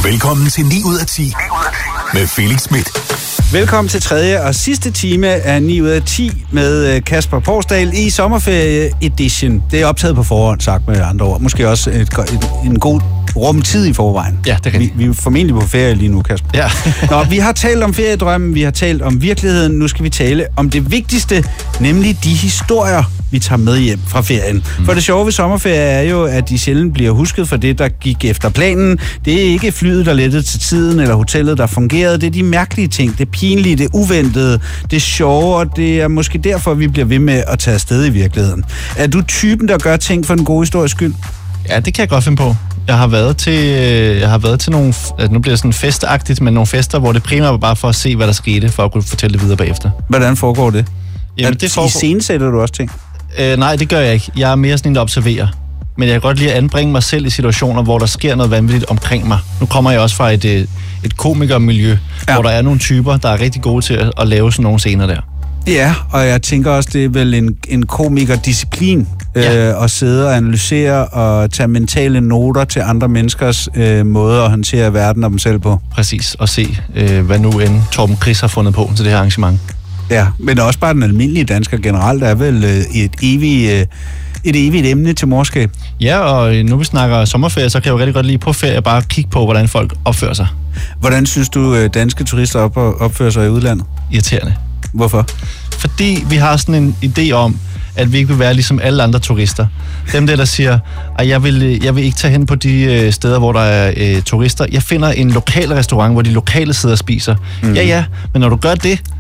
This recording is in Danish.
Velkommen til 9 ud af 10 med Felix Smith. Velkommen til tredje og sidste time af 9 ud af 10 med Kasper Porsdal i sommerferie edition. Det er optaget på forhånd, sagt med andre ord. Måske også en god rumtid i forvejen. Ja, det kan vi er formentlig på ferie lige nu, Kasper. Ja. Nå, vi har talt om feriedrømmen, vi har talt om virkeligheden. Nu skal vi tale om det vigtigste, nemlig de historier, vi tager med hjem fra ferien. For det sjove ved sommerferie er jo, at de sjældent bliver husket for det, der gik efter planen. Det er ikke flyet, der lettede til tiden, eller hotellet, der fungerede. Det er de mærkelige ting, det pinlige, det uventede, det sjove, og det er måske derfor, vi bliver ved med at tage afsted i virkeligheden. Er du typen, der gør ting for den gode histories skyld? Ja, det kan jeg godt finde på. Jeg har været til nogle, nu bliver det sådan festagtigt, men nogle fester, hvor det primært var bare for at se, hvad der skete, for at kunne fortælle det videre bagefter. Hvordan foregår det? Jamen, det foregår... Iscenesætter du også ting? Nej, det gør jeg ikke. Jeg er mere sådan en, der observerer. Men jeg kan godt lide at anbringe mig selv i situationer, hvor der sker noget vanvittigt omkring mig. Nu kommer jeg også fra et komikermiljø, hvor der er nogle typer, der er rigtig gode til at lave sådan nogle scener der. Ja, og jeg tænker også, det er vel en komikerdisciplin at sidde og analysere og tage mentale noter til andre menneskers måde at håndtere verden og dem selv på. Præcis, og se, hvad nu end Torben Chris har fundet på til det her arrangement. Ja, men også bare den almindelige dansker generelt er vel et evigt emne til morskab. Ja, og nu vi snakker sommerferie, så kan jeg jo rigtig godt lide på ferie bare kigge på, hvordan folk opfører sig. Hvordan synes du, danske turister opfører sig i udlandet? Irriterende. Hvorfor? Fordi vi har sådan en idé om, at vi ikke vil være ligesom alle andre turister. Dem der siger, at jeg vil ikke tage hen på de steder, hvor der er turister. Jeg finder en lokal restaurant, hvor de lokale sidder og spiser. Ja, men når du gør det,